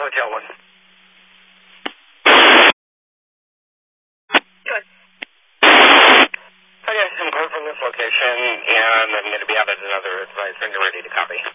Hotel 1. Good. Okay, I'm calling from this location, and I'm going to be out at another advice when you're ready to copy.